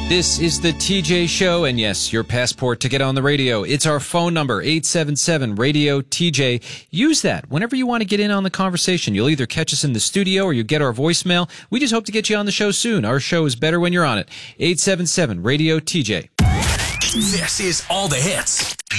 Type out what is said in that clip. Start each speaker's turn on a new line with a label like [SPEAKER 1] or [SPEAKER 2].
[SPEAKER 1] This is the TJ Show, and yes, your passport to get on the radio. It's our phone number, 877-RADIO-TJ. Use that whenever you want to get in on the conversation. You'll either catch us in the studio or you get our voicemail. We just hope to get you on the show soon. Our show is better when you're on it. 877-RADIO-TJ.
[SPEAKER 2] This is All the Hits.